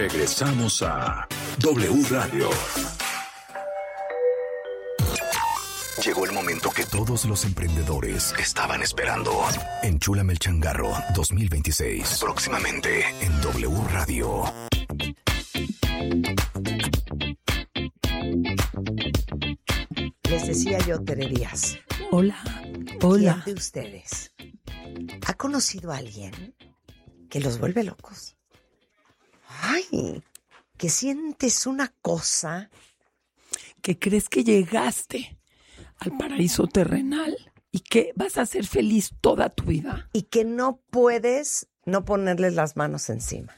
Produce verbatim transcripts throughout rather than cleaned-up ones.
Regresamos a W Radio. Llegó el momento que todos los emprendedores estaban esperando. Enchúlame el changarro dos mil veintiséis. Próximamente en W Radio. Les decía yo, Tere Díaz. Hola, hola. ¿Quién de ustedes ha conocido a alguien que los vuelve locos? Ay, que sientes una cosa. Que crees que llegaste al paraíso terrenal y que vas a ser feliz toda tu vida. Y que no puedes no ponerles las manos encima.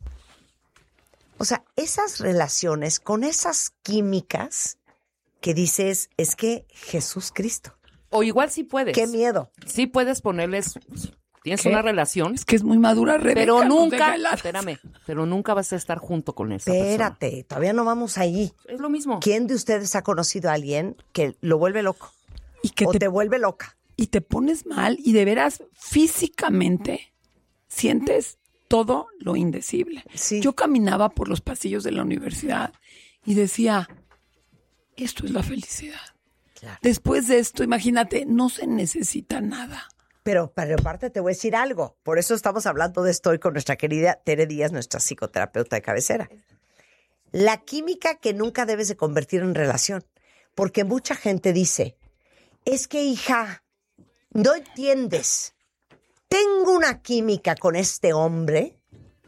O sea, esas relaciones con esas químicas que dices, es que Jesús Cristo. O igual sí puedes. ¡Qué miedo! Sí puedes ponerles... Tienes ¿Qué? una relación. Es que es muy madura, Rebeca. Pero no nunca, te relajas. espérame, pero nunca vas a estar junto con esa Espérate, persona. todavía no vamos ahí. Es lo mismo. ¿Quién de ustedes ha conocido a alguien que lo vuelve loco? Y que o te, te, te vuelve loca. Y te pones mal y de veras físicamente sientes todo lo indecible. Sí. Yo caminaba por los pasillos de la universidad y decía, esto es la felicidad. Claro. Después de esto, imagínate, no se necesita nada. Pero, pero aparte te voy a decir algo. Por eso estamos hablando de esto hoy con nuestra querida Tere Díaz, nuestra psicoterapeuta de cabecera. La química que nunca debes de convertir en relación. Porque mucha gente dice, es que hija, no entiendes. Tengo una química con este hombre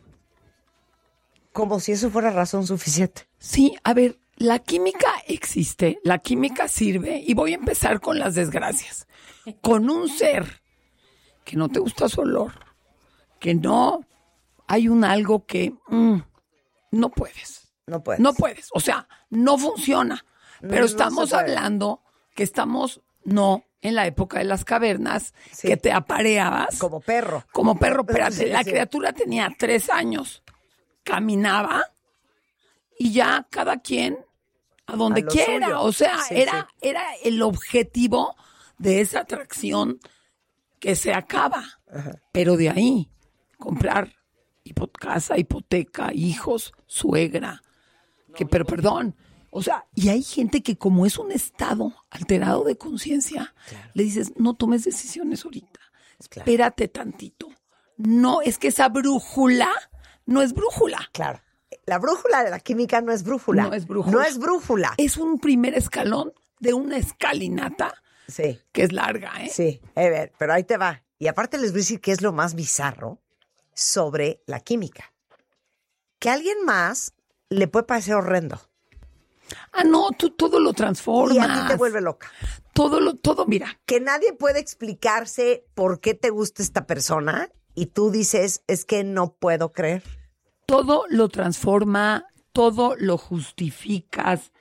como si eso fuera razón suficiente. Sí, a ver, la química existe, la química sirve y voy a empezar con las desgracias. Con un ser que no te gusta su olor, que no hay un algo que mm, no puedes. No puedes. No puedes, o sea, no funciona. No, Pero no estamos se puede. hablando que estamos no en la época de las cavernas, Sí. que te apareabas. Como perro. Como perro, espérate, Sí, la sí. criatura tenía tres años, caminaba y ya cada quien a donde A lo quiera. suyo. O sea, Sí, era, sí. era el objetivo de esa atracción que se acaba. Ajá. Pero de ahí, comprar hipo- casa, hipoteca, hijos, suegra, que, pero perdón, o sea, y hay gente que como es un estado alterado de conciencia, Claro. le dices, no tomes decisiones ahorita, Claro. espérate tantito. No, es que esa brújula no es brújula. Claro. La brújula de la química no es brújula. No es brújula. No es brújula. Es un primer escalón de una escalinata Sí, que es larga, ¿eh? sí. A ver, pero ahí te va. Y aparte les voy a decir qué es lo más bizarro sobre la química. Que a alguien más le puede parecer horrendo. Ah, no, tú todo lo transformas. Y a ti te vuelve loca. Todo lo, todo, mira. Que nadie puede explicarse por qué te gusta esta persona y tú dices, es que no puedo creer. Todo lo transforma, todo lo justificas,